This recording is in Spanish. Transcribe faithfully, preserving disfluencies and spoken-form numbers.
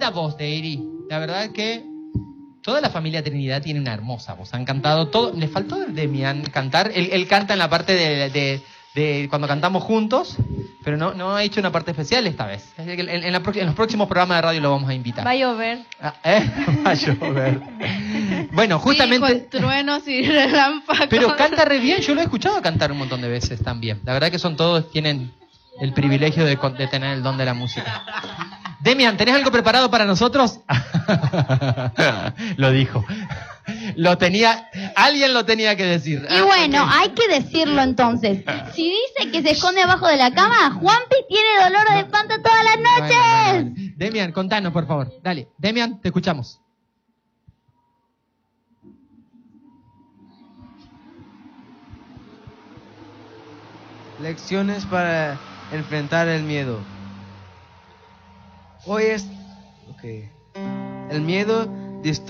linda voz de Eri. La verdad que toda la familia Trinidad tiene una hermosa voz. Han cantado todo. Le faltó el Demian cantar. Él, él canta en la parte de, de, de cuando cantamos juntos, pero no, no ha hecho una parte especial esta vez. En, en, la, en los próximos programas de radio lo vamos a invitar. Va a llover. Ah, ¿eh? Va a llover. Bueno, justamente... Sí, con truenos y relámpagos. Pero canta re bien. Yo lo he escuchado cantar un montón de veces también. La verdad que son todos, tienen el privilegio de, de tener el don de la música. Demian, ¿tenés algo preparado para nosotros? Lo dijo. Lo tenía, alguien lo tenía que decir. Y bueno, hay que decirlo entonces. Si dice que se esconde abajo de la cama, Juanpi tiene dolor de espalda todas las noches. Bueno, bueno, bueno. Demian, contanos, por favor. Dale, Demian, te escuchamos. Lecciones para enfrentar el miedo. Hoy es... Okay. El miedo